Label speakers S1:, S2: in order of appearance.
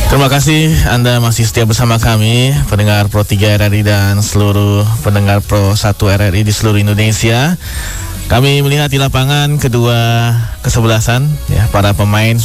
S1: Terima kasih Anda masih setia bersama kami, pendengar Pro 3 RRI dan seluruh pendengar Pro 1 RRI di seluruh Indonesia. Kami melihat di lapangan kedua kesebelasan ya, para pemain